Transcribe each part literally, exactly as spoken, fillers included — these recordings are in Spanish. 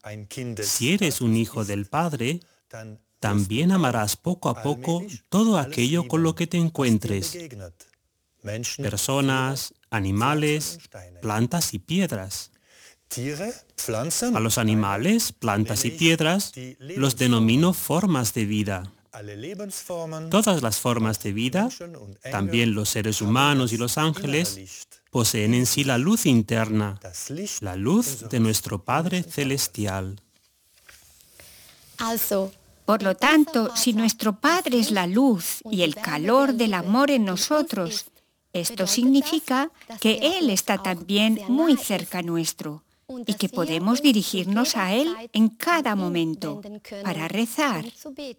Si eres un hijo del Padre, también amarás poco a poco todo aquello con lo que te encuentres: personas, animales, plantas y piedras. A los animales, plantas y piedras los denomino formas de vida. Todas las formas de vida, también los seres humanos y los ángeles, poseen en sí la luz interna, la luz de nuestro Padre Celestial. Por lo tanto, si nuestro Padre es la luz y el calor del amor en nosotros, esto significa que Él está también muy cerca nuestro y que podemos dirigirnos a Él en cada momento para rezar.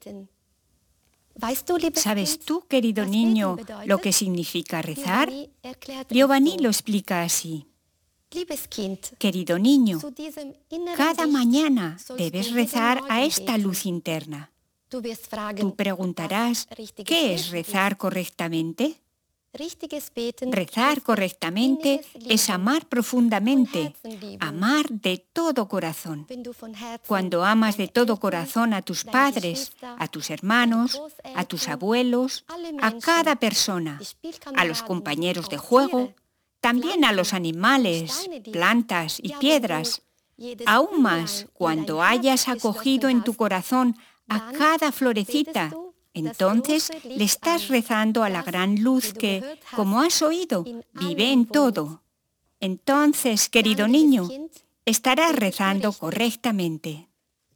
¿Sabes tú, querido niño, lo que significa rezar? Giovanni lo explica así. Querido niño, cada mañana debes rezar a esta luz interna. Tú preguntarás, ¿qué es rezar correctamente? Rezar correctamente es amar profundamente, amar de todo corazón. Cuando amas de todo corazón a tus padres, a tus hermanos, a tus abuelos, a cada persona, a los compañeros de juego, también a los animales, plantas y piedras, aún más cuando hayas acogido en tu corazón a cada florecita, entonces le estás rezando a la gran luz que, como has oído, vive en todo. Entonces, querido niño, estarás rezando correctamente.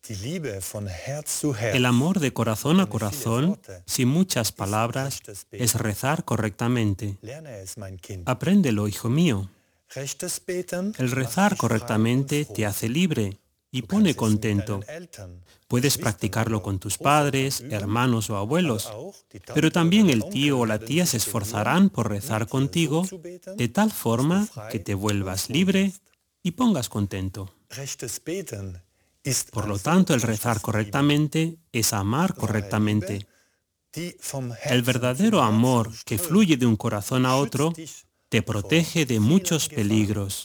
El amor de corazón a corazón, sin muchas palabras, es rezar correctamente. Apréndelo, hijo mío. El rezar correctamente te hace libre y pone contento. Puedes practicarlo con tus padres, hermanos o abuelos, pero también el tío o la tía se esforzarán por rezar contigo de tal forma que te vuelvas libre y pongas contento. Por lo tanto, el rezar correctamente es amar correctamente. El verdadero amor que fluye de un corazón a otro te protege de muchos peligros.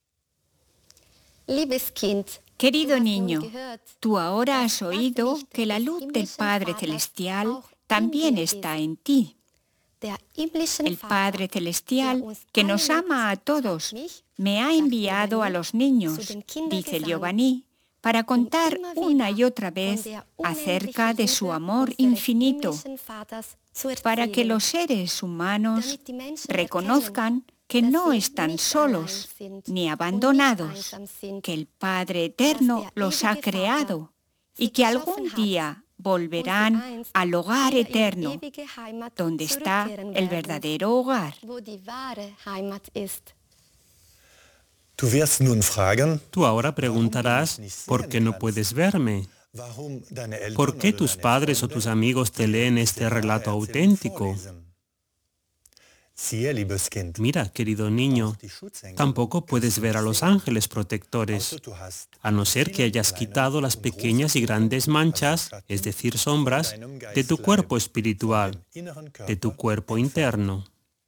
Querido niño, tú ahora has oído que la luz del Padre Celestial también está en ti. El Padre Celestial, que nos ama a todos, me ha enviado a los niños, dice Giovanni, para contar una y otra vez acerca de su amor infinito, para que los seres humanos reconozcan que no están solos ni abandonados, que el Padre Eterno los ha creado y que algún día volverán al hogar eterno, donde está el verdadero hogar. Tú ahora preguntarás, ¿por qué no puedes verme? ¿Por qué tus padres o tus amigos te leen este relato auténtico? Mira, querido niño, tampoco puedes ver a los ángeles protectores, a no ser que hayas quitado las pequeñas y grandes manchas, es decir, sombras, de tu cuerpo espiritual, de tu cuerpo interno.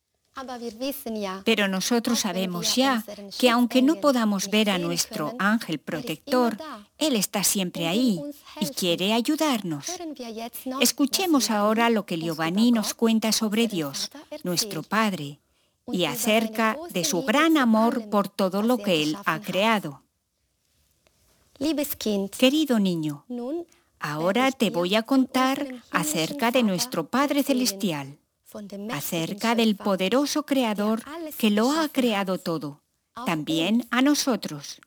Pero nosotros sabemos ya que aunque no podamos ver a nuestro ángel protector, Él está siempre ahí y quiere ayudarnos. Escuchemos ahora lo que Giovanni nos cuenta sobre Dios, nuestro Padre, y acerca de su gran amor por todo lo que Él ha creado. Querido niño, ahora te voy a contar acerca de nuestro Padre Celestial, acerca del poderoso Creador que lo ha creado todo, también a nosotros.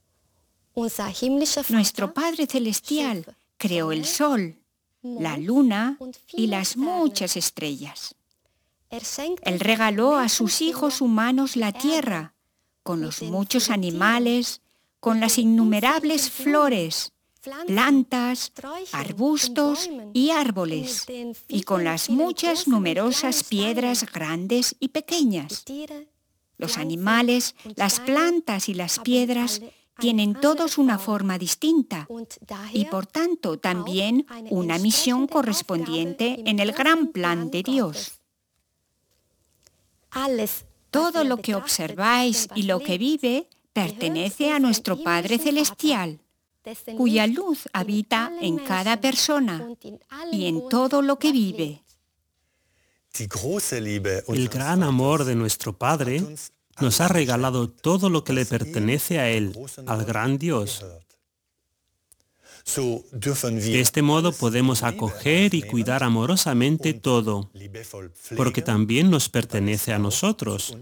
Nuestro Padre Celestial creó el sol, la luna y las muchas estrellas. Él regaló a sus hijos humanos la tierra, con los muchos animales, con las innumerables flores, plantas, arbustos y árboles, y con las muchas numerosas piedras grandes y pequeñas. Los animales, las plantas y las piedras tienen todos una forma distinta y por tanto también una misión correspondiente en el gran plan de Dios. Todo lo que observáis y lo que vive pertenece a nuestro Padre Celestial. cuya luz habita en cada persona y en todo lo que vive. El gran amor de nuestro Padre nos ha regalado todo lo que le pertenece a Él, al gran Dios. De este modo podemos acoger y cuidar amorosamente todo, porque también nos pertenece a nosotros.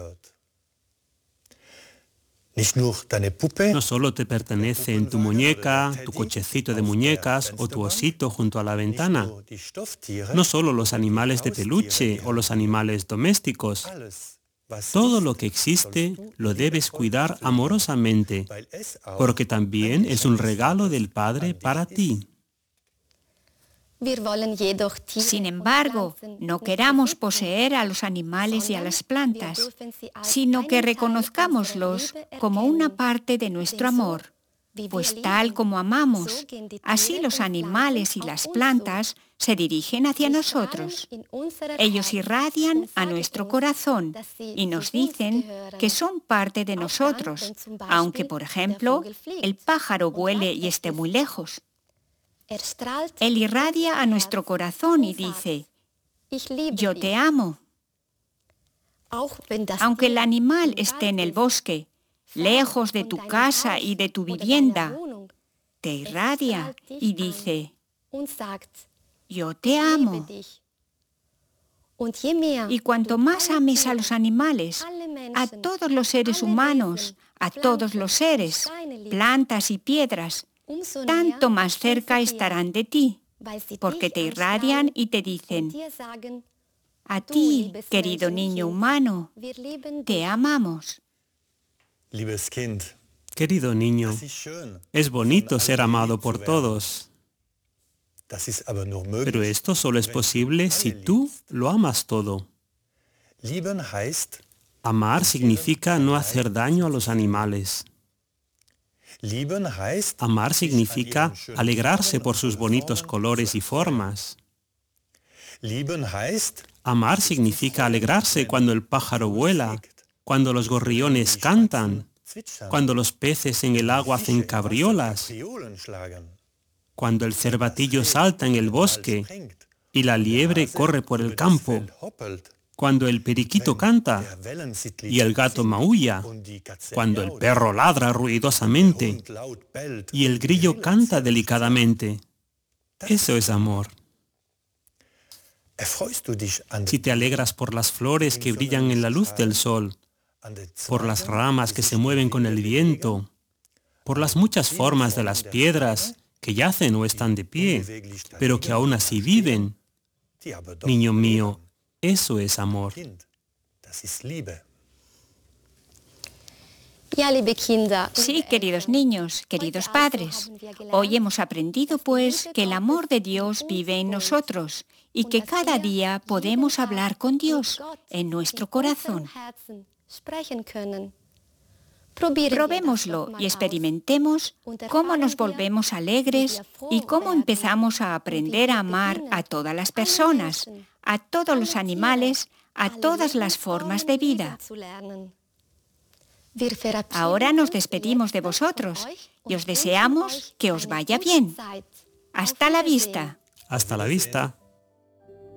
No solo te pertenece en tu muñeca, tu cochecito de muñecas o tu osito junto a la ventana. No solo los animales de peluche o los animales domésticos. Todo lo que existe lo debes cuidar amorosamente, porque también es un regalo del Padre para ti. Sin embargo, no queramos poseer a los animales y a las plantas, sino que reconozcámoslos como una parte de nuestro amor, pues tal como amamos, así los animales y las plantas se dirigen hacia nosotros. Ellos irradian a nuestro corazón y nos dicen que son parte de nosotros, aunque, por ejemplo, el pájaro vuele y esté muy lejos. Él irradia a nuestro corazón y dice, yo te amo. Aunque el animal esté en el bosque, lejos de tu casa y de tu vivienda, te irradia y dice, yo te amo. Y cuanto más ames a los animales, a todos los seres humanos, a todos los seres, plantas y piedras, tanto más cerca estarán de ti, porque te irradian y te dicen, a ti, querido niño humano, te amamos. Querido niño, es bonito ser amado por todos, pero esto solo es posible si tú lo amas todo. Amar significa no hacer daño a los animales. Amar significa alegrarse por sus bonitos colores y formas. Amar significa alegrarse cuando el pájaro vuela, cuando los gorriones cantan, cuando los peces en el agua hacen cabriolas, cuando el cervatillo salta en el bosque y la liebre corre por el campo, cuando el periquito canta y el gato maulla, cuando el perro ladra ruidosamente y el grillo canta delicadamente. Eso es amor. Si te alegras por las flores que brillan en la luz del sol, por las ramas que se mueven con el viento, por las muchas formas de las piedras que yacen o están de pie, pero que aún así viven, niño mío, eso es amor. Sí, queridos niños, queridos padres, hoy hemos aprendido pues que el amor de Dios vive en nosotros y que cada día podemos hablar con Dios en nuestro corazón. Probémoslo y experimentemos cómo nos volvemos alegres y cómo empezamos a aprender a amar a todas las personas, a todos los animales, a todas las formas de vida. Ahora nos despedimos de vosotros y os deseamos que os vaya bien. Hasta la vista. Hasta la vista.